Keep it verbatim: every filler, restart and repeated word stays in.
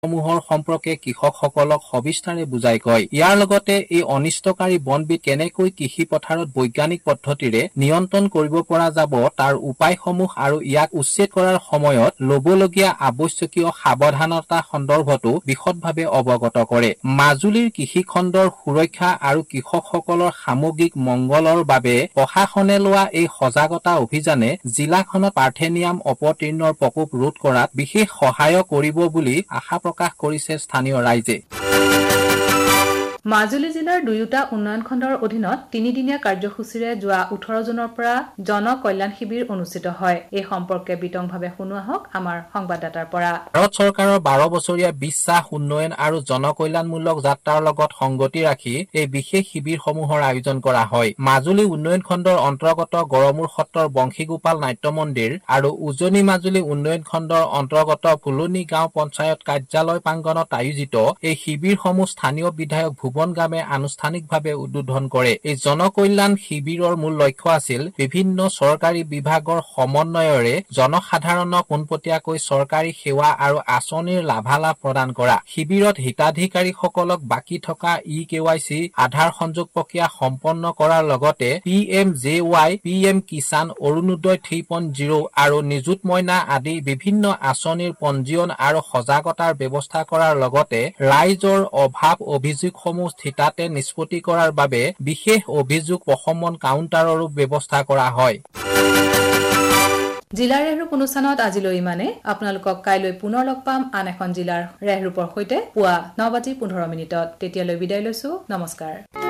সমূহৰ সম্পৰ্কে কৃষকসকলক সবিস্তাৰে বুজাই কয়। ইয়াৰ লগতে এই অনিষ্টকাৰী বনবিধ কেনেকৈ কৃষি পথাৰত বৈজ্ঞানিক পদ্ধতিৰে নিয়ন্ত্ৰণ কৰিব পৰা যাব তাৰ উপায়সমূহ আৰু ইয়াক উচ্ছেদ কৰাৰ সময়ত লবলগীয়া আৱশ্যকীয় সাৱধানতা সন্দৰ্ভতো বিশদভাৱে অৱগত কৰে। মাজুলীৰ কৃষি খণ্ডৰ সুৰক্ষা আৰু কৃষকসকলৰ সামগ্ৰিক মংগলৰ বাবে প্ৰশাসনে লোৱা এই সজাগতা অভিযানে জিলাখনত পাৰ্থেনিয়াম অপতৃণৰ প্ৰকোপ ৰোধ কৰাত বিশেষ সহায় কৰিব বুলি আশা প্ৰকাশ কৰিছে স্থানীয় ৰাইজে। মাজুলী জিলাৰ দুয়োটা উন্নয়ন খণ্ডৰ অধীনত তিনিদিনীয়া কাৰ্যসূচীৰে যোৱা ওঠৰ জুনৰ পৰা জন কল্যাণ শিবিৰ অনুষ্ঠিত হয়। এই সম্পৰ্কে বিতংভাৱে শুনোৱা হওক আমাৰ সংবাদদাতাৰ পৰা। ভাৰত চৰকাৰৰ বাৰ বছৰীয়া বিশ্বাস উন্নয়ন আৰু জনকল্যাণমূলক যাত্ৰাৰ লগত সংগতি ৰাখি এই বিশেষ শিবিৰসমূহৰ আয়োজন কৰা হয়। মাজুলী উন্নয়ন খণ্ডৰ অন্তৰ্গত গড়মূৰ সত্ৰৰ বংশীগোপাল নাট্য মন্দিৰ আৰু উজনি মাজুলী উন্নয়ন খণ্ডৰ অন্তৰ্গত ফুলনি গাঁও পঞ্চায়ত কাৰ্যালয় প্ৰাংগণত আয়োজিত এই শিবিৰসমূহ স্থানীয় বিধায়ক ভুৱন গামে আনুষ্ঠানিকভাৱে উদ্বোধন কৰে। এই জনকল্যাণ শিবিৰৰ মূল লক্ষ্য আছিল বিভিন্ন চৰকাৰী বিভাগৰ সমন্বয়ৰে জনসাধাৰণক পোনপটীয়াকৈ চৰকাৰী সেৱা আৰু আঁচনিৰ লাভালাভ প্ৰদান কৰা। শিবিৰত হিতাধিকাৰীসকলক বাকী থকা ই কে ৱাই চি আধাৰ সংযোগ প্ৰক্ৰিয়া সম্পন্ন কৰাৰ লগতে P M J Y, P M Kisan, Orunodoi three point zero' আৰু নিযুত মইনা আদি বিভিন্ন আঁচনিৰ পঞ্জীয়ন আৰু সজাগতাৰ ব্যৱস্থা কৰাৰ লগতে ৰাইজৰ অভাৱ অভিযোগসমূহ থিতাতে নিষ্পত্তি কৰাৰ বাবে বিশেষ অভিযোগ প্ৰশমন কাউণ্টাৰৰো ব্যৱস্থা কৰা হয়। জিলাৰ ৰেহৰূপ অনুষ্ঠানত আজিলৈ ইমানে। আপোনালোকক কাইলৈ পুনৰ লগ পাম আন এখন জিলাৰ ৰেহৰূপৰ সৈতে পুৱা ন বাজি পোন্ধৰ মিনিটত। তেতিয়ালৈ বিদায় লৈছো। নমস্কাৰ।